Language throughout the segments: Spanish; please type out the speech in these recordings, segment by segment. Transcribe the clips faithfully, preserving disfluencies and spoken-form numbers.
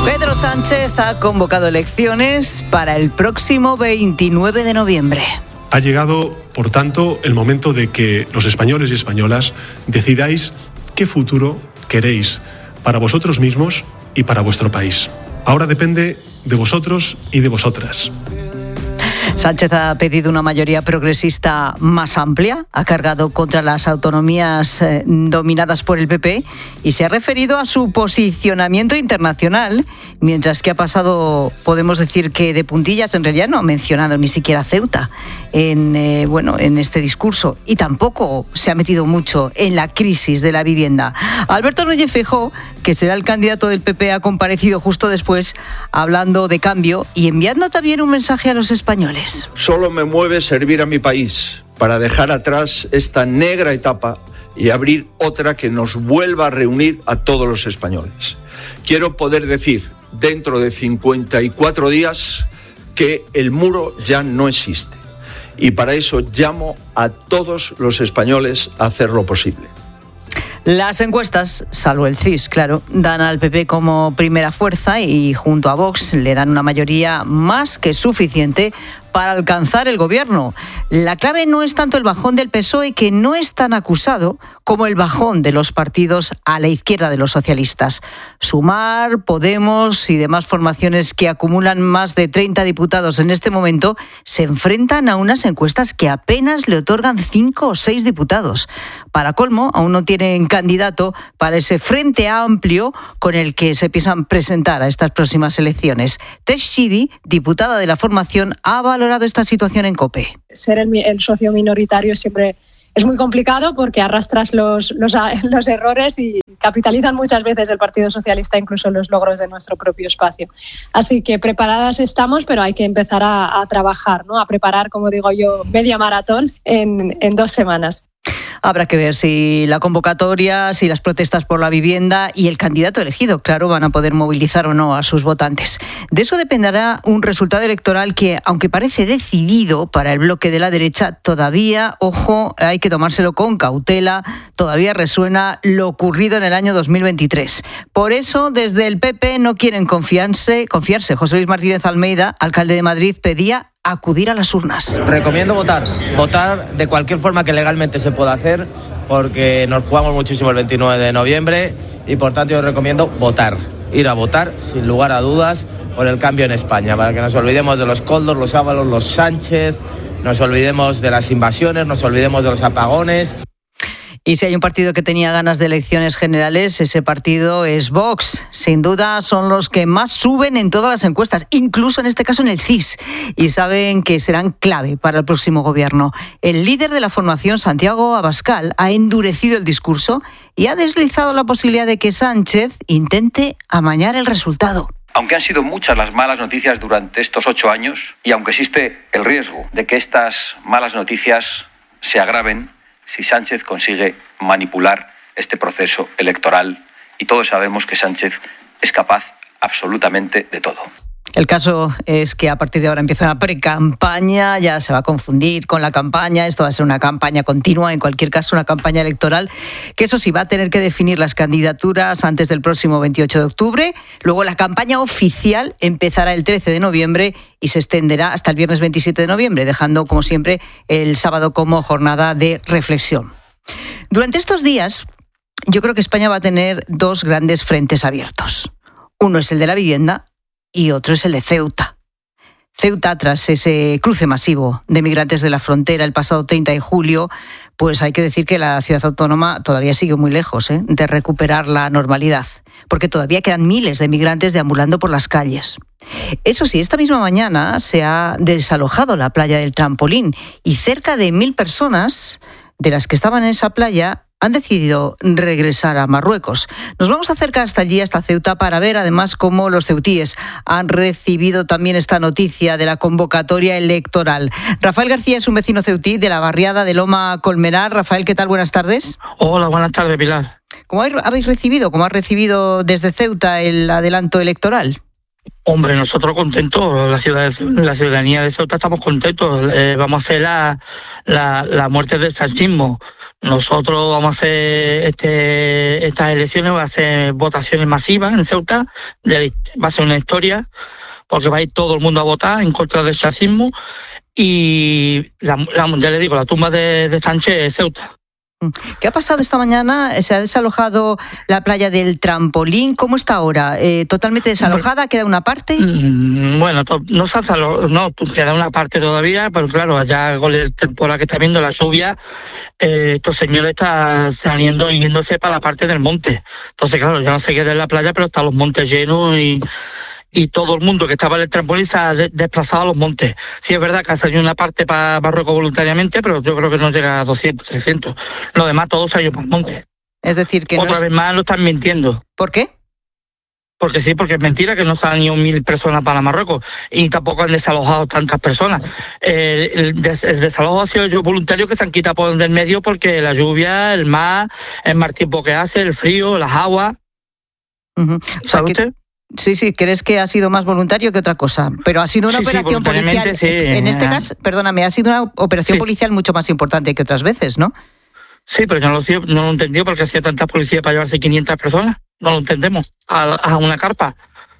Pedro Sánchez ha convocado elecciones para el próximo veintinueve de noviembre. Ha llegado, por tanto, el momento de que los españoles y españolas decidáis qué futuro queréis para vosotros mismos y para vuestro país. Ahora depende de vosotros y de vosotras. Sánchez ha pedido una mayoría progresista más amplia, ha cargado contra las autonomías eh, dominadas por el P P y se ha referido a su posicionamiento internacional, mientras que ha pasado, podemos decir que de puntillas, en realidad no ha mencionado ni siquiera Ceuta en, eh, bueno, en este discurso, y tampoco se ha metido mucho en la crisis de la vivienda. Alberto Núñez Feijóo, que será el candidato del P P, ha comparecido justo después hablando de cambio y enviando también un mensaje a los españoles. Solo me mueve servir a mi país para dejar atrás esta negra etapa y abrir otra que nos vuelva a reunir a todos los españoles. Quiero poder decir dentro de cincuenta y cuatro días que el muro ya no existe, y para eso llamo a todos los españoles a hacer lo posible. Las encuestas, salvo el C I S, claro, dan al P P como primera fuerza y junto a Vox le dan una mayoría más que suficiente para alcanzar el gobierno. La clave no es tanto el bajón del P S O E, que no es tan acusado, como el bajón de los partidos a la izquierda de los socialistas. Sumar, Podemos y demás formaciones que acumulan más de treinta diputados en este momento se enfrentan a unas encuestas que apenas le otorgan cinco o seis diputados. Para colmo, aún no tienen candidato para ese frente amplio con el que se piensan presentar a estas próximas elecciones. Teix Chidi, diputada de la formación, ha valorado esta situación en COPE. Ser el, el socio minoritario siempre es muy complicado porque arrastras los, los, los errores y capitalizan muchas veces el Partido Socialista incluso los logros de nuestro propio espacio. Así que preparadas estamos, pero hay que empezar a, a trabajar, ¿no? A preparar, como digo yo, media maratón en, en dos semanas. Habrá que ver si la convocatoria, si las protestas por la vivienda y el candidato elegido, claro, van a poder movilizar o no a sus votantes. De eso dependerá un resultado electoral que, aunque parece decidido para el bloque de la derecha, todavía, ojo, hay que tomárselo con cautela, todavía resuena lo ocurrido en el año dos mil veintitrés. Por eso, desde el P P no quieren confiarse, confiarse. José Luis Martínez Almeida, alcalde de Madrid, pedía acudir a las urnas. Recomiendo votar, votar de cualquier forma que legalmente se pueda hacer, porque nos jugamos muchísimo el veintinueve de noviembre y por tanto yo recomiendo votar, ir a votar sin lugar a dudas por el cambio en España, para que nos olvidemos de los Koldos, los Ábalos, los Sánchez, nos olvidemos de las invasiones, nos olvidemos de los apagones. Y si hay un partido que tenía ganas de elecciones generales, ese partido es Vox. Sin duda son los que más suben en todas las encuestas, incluso en este caso en el C I S, y saben que serán clave para el próximo gobierno. El líder de la formación, Santiago Abascal, ha endurecido el discurso y ha deslizado la posibilidad de que Sánchez intente amañar el resultado. Aunque han sido muchas las malas noticias durante estos ocho años, y aunque existe el riesgo de que estas malas noticias se agraven si Sánchez consigue manipular este proceso electoral, y todos sabemos que Sánchez es capaz absolutamente de todo. El caso es que a partir de ahora empieza una precampaña, ya se va a confundir con la campaña, esto va a ser una campaña continua, en cualquier caso una campaña electoral, que eso sí, va a tener que definir las candidaturas antes del próximo veintiocho de octubre, luego la campaña oficial empezará el trece de noviembre y se extenderá hasta el viernes veintisiete de noviembre, dejando, como siempre, el sábado como jornada de reflexión. Durante estos días, yo creo que España va a tener dos grandes frentes abiertos. Uno es el de la vivienda y otro es el de Ceuta. Ceuta, tras ese cruce masivo de migrantes de la frontera el pasado treinta de julio, pues hay que decir que la ciudad autónoma todavía sigue muy lejos ¿eh? de recuperar la normalidad, porque todavía quedan miles de migrantes deambulando por las calles. Eso sí, esta misma mañana se ha desalojado la playa del Trampolín y cerca de mil personas de las que estaban en esa playa han decidido regresar a Marruecos. Nos vamos a acercar hasta allí, hasta Ceuta, para ver además cómo los ceutíes han recibido también esta noticia de la convocatoria electoral. Rafael García es un vecino ceutí de la barriada de Loma Colmenar. Rafael, ¿qué tal? Buenas tardes. Hola, buenas tardes, Pilar. ¿Cómo habéis recibido, cómo ha recibido desde Ceuta el adelanto electoral? Hombre, nosotros contentos, la, ciudad, la ciudadanía de Ceuta estamos contentos. Eh, vamos a hacer la, la, la muerte del sanchismo. Nosotros vamos a hacer este, estas elecciones, va a ser votaciones masivas en Ceuta, va a ser una historia, porque va a ir todo el mundo a votar en contra del chavismo, y la, la, ya le digo, la tumba de, de Sánchez es Ceuta. ¿Qué ha pasado esta mañana? ¿Se ha desalojado la playa del Trampolín? ¿Cómo está ahora? Eh, ¿Totalmente desalojada? ¿Queda una parte? Bueno, no se ha desalojado, no, queda una parte todavía, pero claro, allá con la temporada que está viendo, la lluvia, eh, estos señores están saliendo y yéndose para la parte del monte. Entonces, claro, ya no se queda en la playa, pero están los montes llenos y... y todo el mundo que estaba en el trampolín se ha de- desplazado a los montes. Sí es verdad que ha salido una parte para Marruecos voluntariamente, pero yo creo que no llega a doscientos, trescientos. Lo demás todo se ha ido para el monte. Es decir, que Otra no es... vez más lo están mintiendo. ¿Por qué? Porque sí, porque es mentira que no se han ido mil personas para Marruecos y tampoco han desalojado tantas personas. Eh, el, des- el desalojo ha sido yo voluntario, que se han quitado por del medio porque la lluvia, el mar, el mal tiempo que hace, el frío, las aguas. Uh-huh. O sea, ¿Sabe que... usted? Sí, sí, crees que ha sido más voluntario que otra cosa, pero ha sido una Sí, sí, operación policial. voluntariamente, sí. En este caso, perdóname, ha sido una operación Sí. policial mucho más importante que otras veces, ¿no? Sí, pero yo no lo, sé, no lo entendió porque hacía tanta policía para llevarse quinientas personas. No lo entendemos. A, a una carpa.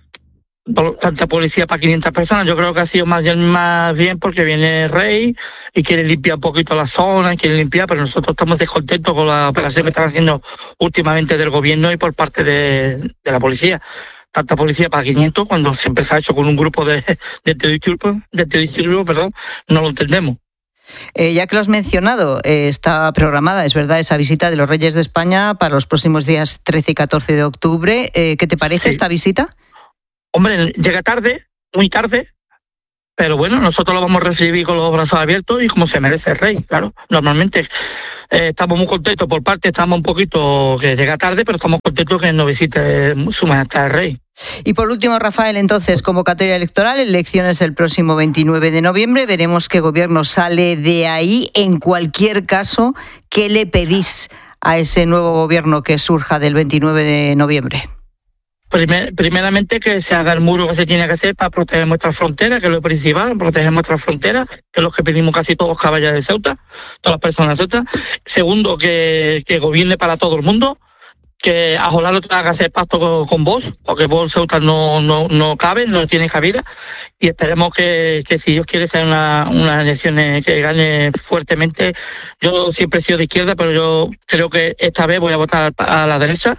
Por- Tanta policía para quinientas personas. Yo creo que ha sido más bien, más bien porque viene el rey y quiere limpiar un poquito la zona, quiere limpiar, pero nosotros estamos descontentos con la operación que están haciendo últimamente del gobierno y por parte de, de la policía. Tanta policía para quinientos cuando siempre se ha hecho con un grupo de, de antidisturbios, de antidisturbios, perdón, no lo entendemos. Eh, ya que lo has mencionado, eh, está programada, es verdad, esa visita de los Reyes de España para los próximos días trece y catorce de octubre. Eh, ¿Qué te parece Sí. esta visita? Hombre, llega tarde, muy tarde, pero bueno, nosotros lo vamos a recibir con los brazos abiertos y como se merece el rey, claro. Normalmente eh, estamos muy contentos por parte, estamos un poquito que llega tarde, pero estamos contentos que nos visite su majestad el rey. Y por último, Rafael, entonces, convocatoria electoral, elecciones el próximo veintinueve de noviembre. Veremos qué gobierno sale de ahí. En cualquier caso, ¿qué le pedís a ese nuevo gobierno que surja del veintinueve de noviembre? Primer- primeramente que se haga el muro que se tiene que hacer para proteger nuestras fronteras, que es lo principal, proteger nuestras fronteras, que es lo que pedimos casi todos los caballeros de Ceuta, todas las personas de Ceuta. Segundo, que, que gobierne para todo el mundo, que a Jolá no tenga que hacer pacto con, con vos, porque vos Ceuta no, no, no cabe, no tiene cabida, y esperemos que, que si Dios quiere sean una, unas elecciones que gane fuertemente. Yo siempre he sido de izquierda, pero yo creo que esta vez voy a votar a la derecha,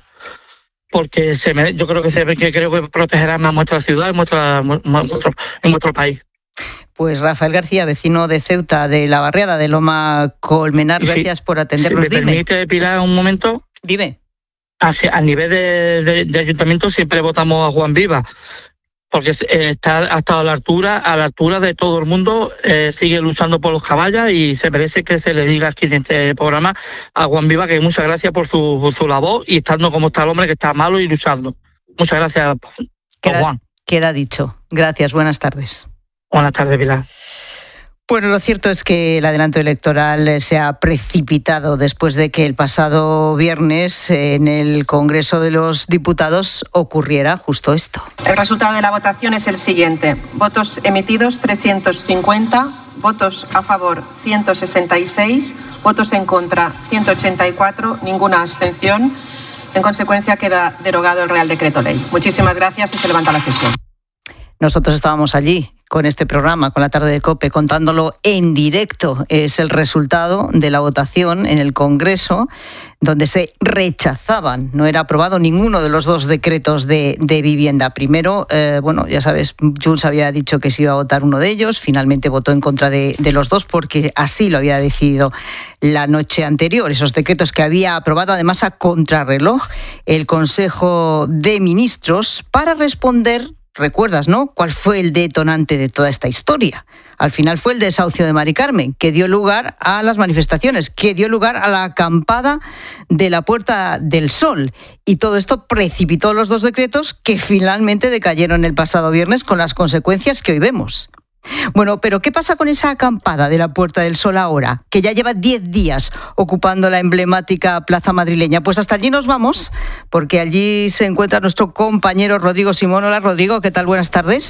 porque se me, yo creo que se que creo que protegerá más nuestra ciudad y nuestra, nuestro, en nuestro país. Pues Rafael García, vecino de Ceuta, de la barriada de Loma Colmenar, Y si- gracias por Si atendernos. me Dime, permite, Pilar, un momento. dime. Hacia, a nivel de, de, de ayuntamiento siempre votamos a Juan Viva, porque eh, está, ha estado a la altura, a la altura de todo el mundo, eh, sigue luchando por los caballos y se merece que se le diga aquí en este programa a Juan Viva que muchas gracias por su, por su labor y estando como está el hombre que está malo y luchando. Muchas gracias, don Queda, Juan. queda dicho. Gracias, buenas tardes. Buenas tardes, Pilar. Bueno, lo cierto es que el adelanto electoral se ha precipitado después de que el pasado viernes en el Congreso de los Diputados ocurriera justo esto. El resultado de la votación es el siguiente. Votos emitidos trescientos cincuenta, votos a favor ciento sesenta y seis, votos en contra ciento ochenta y cuatro, ninguna abstención. En consecuencia queda derogado el Real Decreto Ley. Muchísimas gracias y se levanta la sesión. Nosotros estábamos allí con este programa, con la tarde de COPE, contándolo en directo. Es el resultado de la votación en el Congreso, donde se rechazaban, no era aprobado ninguno de los dos decretos de, de vivienda. Primero, eh, bueno, ya sabes, Junts había dicho que se iba a votar uno de ellos, finalmente votó en contra de, de los dos porque así lo había decidido la noche anterior. Esos decretos que había aprobado además a contrarreloj el Consejo de Ministros para responder. ¿Recuerdas, no? ¿Cuál fue el detonante de toda esta historia? Al final fue el desahucio de Mari Carmen, que dio lugar a las manifestaciones, que dio lugar a la acampada de la Puerta del Sol. Y todo esto precipitó los dos decretos que finalmente decayeron el pasado viernes con las consecuencias que hoy vemos. Bueno, pero ¿qué pasa con esa acampada de la Puerta del Sol ahora, que ya lleva diez días ocupando la emblemática plaza madrileña? Pues hasta allí nos vamos, porque allí se encuentra nuestro compañero Rodrigo Simón. Hola, Rodrigo, ¿qué tal? Buenas tardes.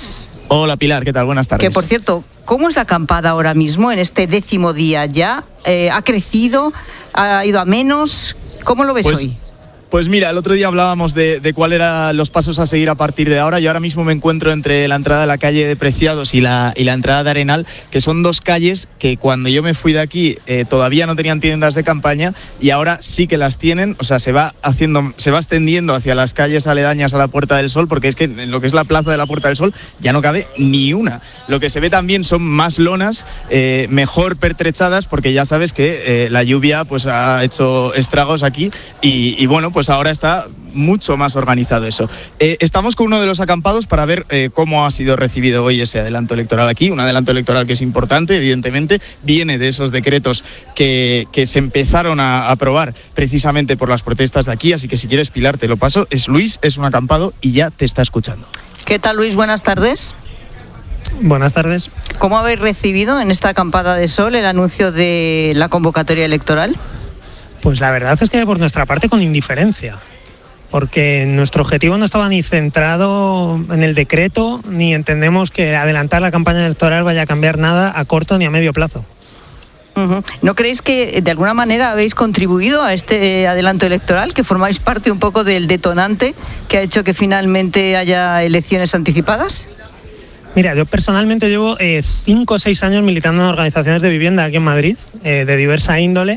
Hola Pilar, ¿qué tal? Buenas tardes. Que por cierto, ¿cómo es la acampada ahora mismo en este décimo día ya? Eh, ¿Ha crecido? ¿Ha ido a menos? ¿Cómo lo ves pues, hoy? Pues mira, el otro día hablábamos de, de cuáles eran los pasos a seguir a partir de ahora. Yo ahora mismo me encuentro entre la entrada de la calle de Preciados y la, y la entrada de Arenal, que son dos calles que cuando yo me fui de aquí eh, todavía no tenían tiendas de campaña y ahora sí que las tienen. O sea, se va haciendo, se va extendiendo hacia las calles aledañas a la Puerta del Sol, porque es que en lo que es la plaza de la Puerta del Sol ya no cabe ni una. Lo que se ve también son más lonas, eh, mejor pertrechadas, porque ya sabes que eh, la lluvia pues ha hecho estragos aquí y, y bueno, pues Pues ahora está mucho más organizado eso. Eh, estamos con uno de los acampados para ver eh, cómo ha sido recibido hoy ese adelanto electoral aquí, un adelanto electoral que es importante, evidentemente, viene de esos decretos que, que se empezaron a aprobar precisamente por las protestas de aquí, así que si quieres, Pilar, te lo paso. Es Luis, es un acampado y ya te está escuchando. ¿Qué tal, Luis? Buenas tardes. Buenas tardes. ¿Cómo habéis recibido en esta acampada de sol el anuncio de la convocatoria electoral? Pues la verdad es que por nuestra parte con indiferencia, porque nuestro objetivo no estaba ni centrado en el decreto, ni entendemos que adelantar la campaña electoral vaya a cambiar nada a corto ni a medio plazo. Uh-huh. ¿No creéis que de alguna manera habéis contribuido a este adelanto electoral, que formáis parte un poco del detonante que ha hecho que finalmente haya elecciones anticipadas? Mira, yo personalmente llevo eh, cinco o seis años militando en organizaciones de vivienda aquí en Madrid, eh, de diversa índole.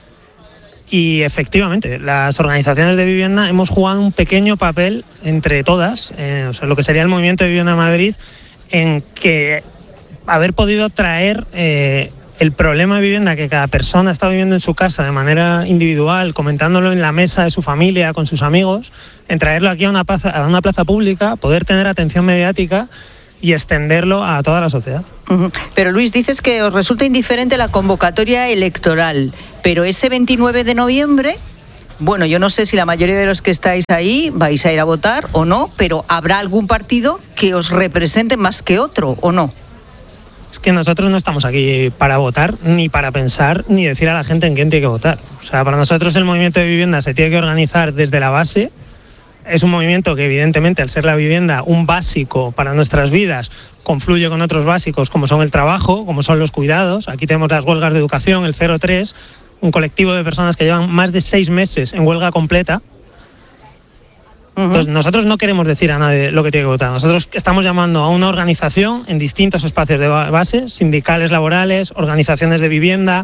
Y efectivamente, las organizaciones de vivienda hemos jugado un pequeño papel entre todas, eh, o sea, lo que sería el Movimiento de Vivienda Madrid, en que haber podido traer eh, el problema de vivienda que cada persona está viviendo en su casa de manera individual, comentándolo en la mesa de su familia, con sus amigos, en traerlo aquí a una plaza, a una plaza pública, poder tener atención mediática y extenderlo a toda la sociedad. Uh-huh. Pero Luis, dices que os resulta indiferente la convocatoria electoral, pero ese veintinueve de noviembre, bueno, yo no sé si la mayoría de los que estáis ahí vais a ir a votar o no, pero ¿habrá algún partido que os represente más que otro o no? Es que nosotros no estamos aquí para votar, ni para pensar, ni decir a la gente en quién tiene que votar. O sea, para nosotros el movimiento de vivienda se tiene que organizar desde la base. Es un movimiento que evidentemente, al ser la vivienda un básico para nuestras vidas, confluye con otros básicos como son el trabajo, como son los cuidados. Aquí tenemos las huelgas de educación, el cero tres, un colectivo de personas que llevan más de seis meses en huelga completa. Uh-huh. Entonces nosotros no queremos decir a nadie lo que tiene que votar. Nosotros estamos llamando a una organización en distintos espacios de base, sindicales, laborales, organizaciones de vivienda,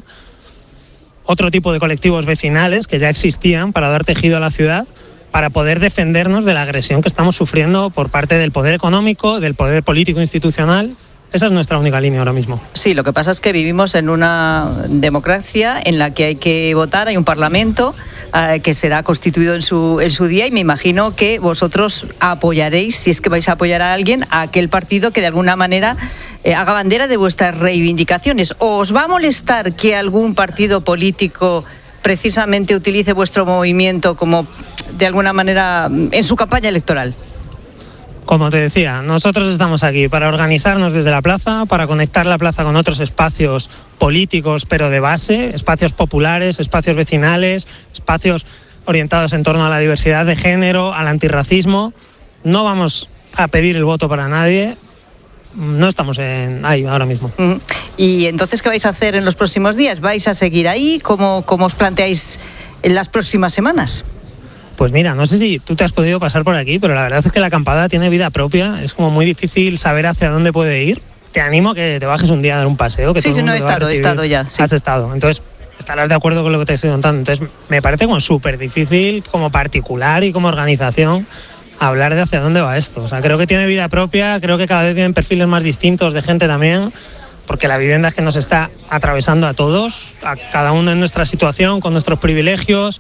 otro tipo de colectivos vecinales que ya existían para dar tejido a la ciudad, para poder defendernos de la agresión que estamos sufriendo por parte del poder económico, del poder político institucional. Esa es nuestra única línea ahora mismo. Sí, lo que pasa es que vivimos en una democracia en la que hay que votar, hay un parlamento eh, que será constituido en su, en su día, y me imagino que vosotros apoyaréis, si es que vais a apoyar a alguien, a aquel partido que de alguna manera eh, haga bandera de vuestras reivindicaciones. ¿O os va a molestar que algún partido político precisamente utilice vuestro movimiento como, de alguna manera, en su campaña electoral? Como te decía, nosotros estamos aquí para organizarnos desde la plaza, para conectar la plaza con otros espacios políticos, pero de base, espacios populares, espacios vecinales, espacios orientados en torno a la diversidad de género, al antirracismo. No vamos a pedir el voto para nadie, no estamos en ahí ahora mismo. Uh-huh. ¿Y entonces qué vais a hacer en los próximos días? ¿Vais a seguir ahí? ¿Cómo, cómo os planteáis en las próximas semanas? Pues mira, no sé si tú te has podido pasar por aquí, pero la verdad es que la acampada tiene vida propia, es como muy difícil saber hacia dónde puede ir. Te animo a que te bajes un día a dar un paseo. Que sí, todo sí, el no mundo he te va a estado, he recibir. estado ya. Sí. Has estado, entonces estarás de acuerdo con lo que te estoy contando. Entonces me parece como súper difícil, como particular y como organización, hablar de hacia dónde va esto. O sea, creo que tiene vida propia, creo que cada vez tienen perfiles más distintos de gente también, porque la vivienda es que nos está atravesando a todos, a cada uno en nuestra situación, con nuestros privilegios.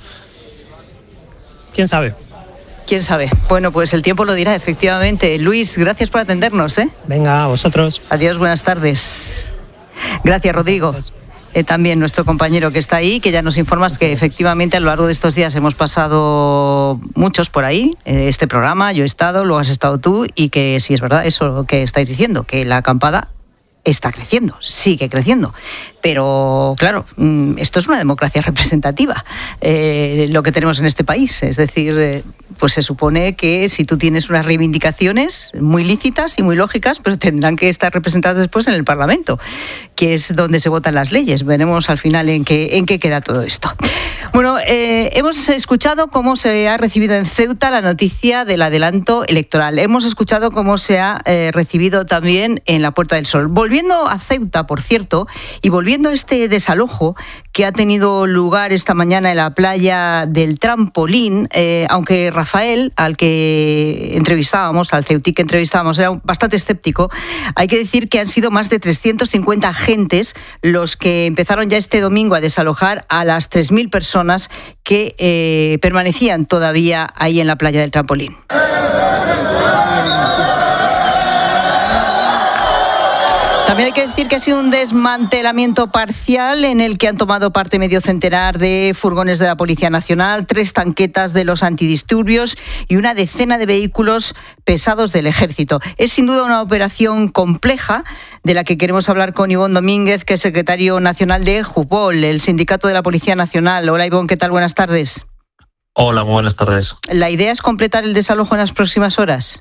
¿Quién sabe? ¿Quién sabe? Bueno, pues el tiempo lo dirá, efectivamente. Luis, gracias por atendernos, ¿eh? Venga, a vosotros. Adiós, buenas tardes. Gracias, Rodrigo. Eh, también nuestro compañero que está ahí, que ya nos informas que efectivamente a lo largo de estos días hemos pasado muchos por ahí, eh, este programa, yo he estado, luego has estado tú, y que sí es verdad eso que estáis diciendo, que la acampada está creciendo, sigue creciendo. pero claro, esto es una democracia representativa, eh, lo que tenemos en este país. Es decir, eh, pues se supone que si tú tienes unas reivindicaciones muy lícitas y muy lógicas, pues tendrán que estar representadas después en el Parlamento, que es donde se votan las leyes. Veremos al final en qué, en qué queda todo esto. Bueno, eh, hemos escuchado cómo se ha recibido en Ceuta la noticia del adelanto electoral. Hemos escuchado cómo se ha eh, recibido también en la Puerta del Sol. Volviendo a Ceuta, por cierto, y volviendo a este desalojo que ha tenido lugar esta mañana en la playa del Trampolín, eh, aunque Rafael, al que entrevistábamos, al ceutí que entrevistábamos, era bastante escéptico, hay que decir que han sido más de trescientos cincuenta agentes los que empezaron ya este domingo a desalojar a las tres mil personas que eh, permanecían todavía ahí en la playa del Trampolín. También hay que decir que ha sido un desmantelamiento parcial en el que han tomado parte medio centenar de furgones de la Policía Nacional, tres tanquetas de los antidisturbios y una decena de vehículos pesados del Ejército. Es sin duda una operación compleja de la que queremos hablar con Ivón Domínguez, que es secretario nacional de Jupol, el sindicato de la Policía Nacional. Hola Ivón, ¿qué tal? Buenas tardes. Hola, muy buenas tardes. ¿La idea es completar el desalojo en las próximas horas?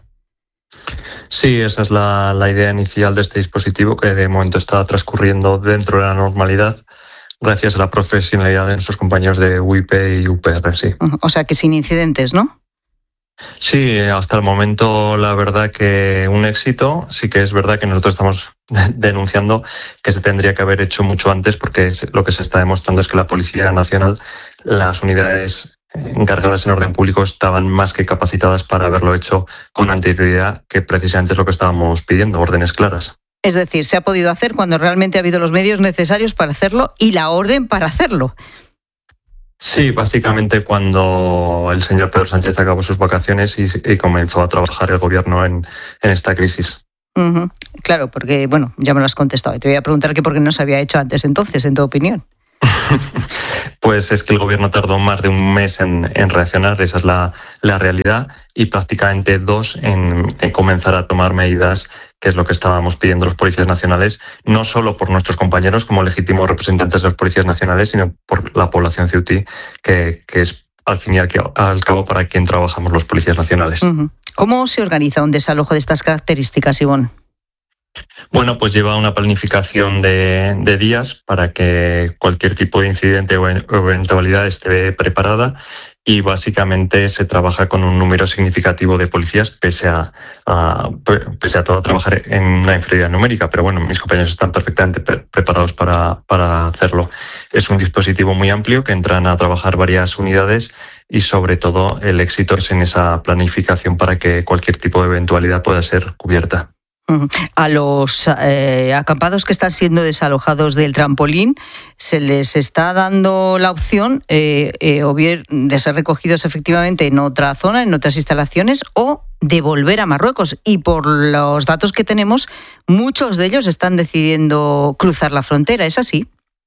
Sí, esa es la, la idea inicial de este dispositivo, que de momento está transcurriendo dentro de la normalidad gracias a la profesionalidad de nuestros compañeros de U I P y U P R, sí. O sea que sin incidentes, ¿no? Sí, hasta el momento la verdad que un éxito. Sí que es verdad que nosotros estamos denunciando que se tendría que haber hecho mucho antes, porque lo que se está demostrando es que la Policía Nacional, las unidades encargadas en orden público estaban más que capacitadas para haberlo hecho con anterioridad, que precisamente es lo que estábamos pidiendo, órdenes claras. Es decir, se ha podido hacer cuando realmente ha habido los medios necesarios para hacerlo y la orden para hacerlo. Sí, básicamente cuando el señor Pedro Sánchez acabó sus vacaciones y, y comenzó a trabajar el gobierno en, en esta crisis. Uh-huh. Claro, porque, bueno, ya me lo has contestado. Te voy a preguntar que por qué no se había hecho antes entonces, en tu opinión. Pues es que el gobierno tardó más de un mes en, en reaccionar, esa es la, la realidad, y prácticamente dos en, en comenzar a tomar medidas, que es lo que estábamos pidiendo los policías nacionales, no solo por nuestros compañeros como legítimos representantes de los policías nacionales, sino por la población ceutí, que, que es al fin y al, al cabo para quien trabajamos los policías nacionales. Uh-huh. ¿Cómo se organiza un desalojo de estas características, Ivón? Bueno, pues lleva una planificación de, de días para que cualquier tipo de incidente o eventualidad esté preparada, y básicamente se trabaja con un número significativo de policías, pese a, a, pese a todo trabajar en una inferioridad numérica. Pero bueno, mis compañeros están perfectamente pre- preparados para, para hacerlo. Es un dispositivo muy amplio que entran a trabajar varias unidades, y sobre todo el éxito es en esa planificación para que cualquier tipo de eventualidad pueda ser cubierta. A los eh, acampados que están siendo desalojados del Trampolín se les está dando la opción eh, eh, o bien de ser recogidos efectivamente en otra zona, en otras instalaciones, o de volver a Marruecos. Y por los datos que tenemos, muchos de ellos están decidiendo cruzar la frontera. ¿Es así?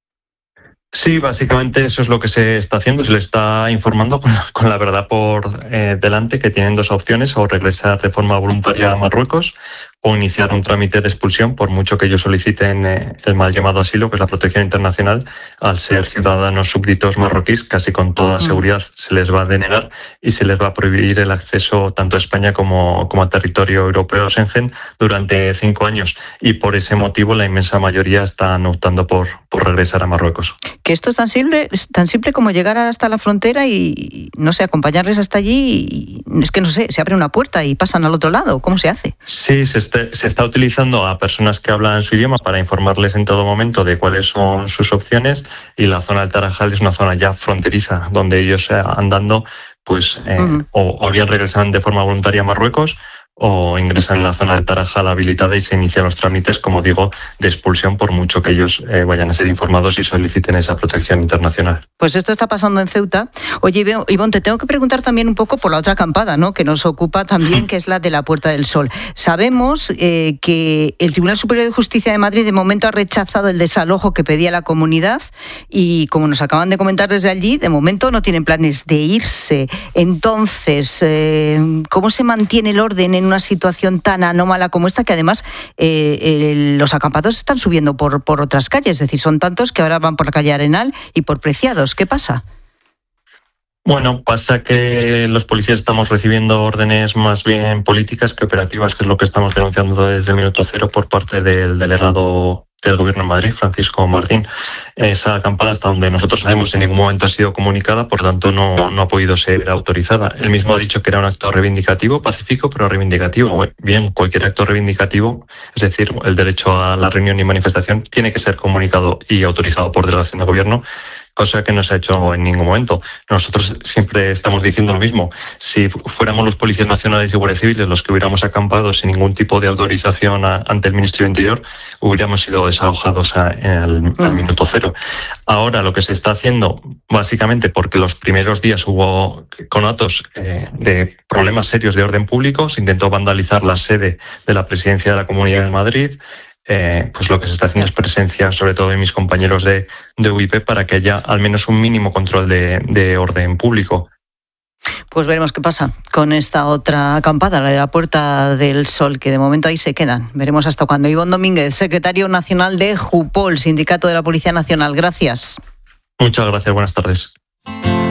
Sí, básicamente eso es lo que se está haciendo. Se le está informando con, con la verdad por eh, delante, que tienen dos opciones: o regresar de forma voluntaria a Marruecos o iniciar un trámite de expulsión, por mucho que ellos soliciten eh, el mal llamado asilo, que es la protección internacional. Al ser ciudadanos súbditos marroquíes, casi con toda seguridad se les va a denegar y se les va a prohibir el acceso tanto a España como, como a territorio europeo Schengen durante cinco años. Y por ese motivo la inmensa mayoría están optando por, por regresar a Marruecos. Que esto es tan simple, tan simple como llegar hasta la frontera y, no sé, acompañarles hasta allí, y es que no sé, se abre una puerta y pasan al otro lado. ¿Cómo se hace? Sí, se está, se está utilizando a personas que hablan su idioma para informarles en todo momento de cuáles son sus opciones, y la zona del Tarajal es una zona ya fronteriza, donde ellos andando, pues eh, uh-huh. o, o bien regresan de forma voluntaria a Marruecos, o ingresan en la zona del Tarajal habilitada y se inician los trámites, como digo, de expulsión, por mucho que ellos eh, vayan a ser informados y soliciten esa protección internacional. Pues esto está pasando en Ceuta. Oye, Ivón, te tengo que preguntar también un poco por la otra acampada, ¿no?, que nos ocupa también, que es la de la Puerta del Sol. Sabemos eh, que el Tribunal Superior de Justicia de Madrid de momento ha rechazado el desalojo que pedía la comunidad, y como nos acaban de comentar desde allí, de momento no tienen planes de irse. Entonces, eh, ¿cómo se mantiene el orden en en una situación tan anómala como esta, que además eh, eh, los acampados están subiendo por, por otras calles, es decir, son tantos que ahora van por la calle Arenal y por Preciados. ¿Qué pasa? Bueno, pasa que los policías estamos recibiendo órdenes más bien políticas que operativas, que es lo que estamos denunciando desde el minuto cero por parte del delegado del Gobierno en Madrid, Francisco Martín. Esa acampada, hasta donde nosotros sabemos, en ningún momento ha sido comunicada, por tanto no, no ha podido ser autorizada. Él mismo ha dicho que era un acto reivindicativo, pacífico, pero reivindicativo. Bien, cualquier acto reivindicativo, es decir, el derecho a la reunión y manifestación, tiene que ser comunicado y autorizado por delegación de Gobierno, cosa que no se ha hecho en ningún momento. Nosotros siempre estamos diciendo lo mismo. Si fuéramos los policías nacionales y guardias civiles los que hubiéramos acampado sin ningún tipo de autorización a, ante el Ministerio de Interior, hubiéramos sido desalojados a, al, al minuto cero. Ahora lo que se está haciendo, básicamente porque los primeros días hubo conatos eh, de problemas serios de orden público, se intentó vandalizar la sede de la Presidencia de la Comunidad de Madrid. Eh, pues lo que se está haciendo es presencia, sobre todo de mis compañeros de, de U I P, para que haya al menos un mínimo control de, de orden público. Pues veremos qué pasa con esta otra acampada, la de la Puerta del Sol, que de momento ahí se quedan. Veremos hasta cuándo. Ivonne Domínguez, secretario nacional de JUPOL, Sindicato de la Policía Nacional. Gracias. Muchas gracias, buenas tardes.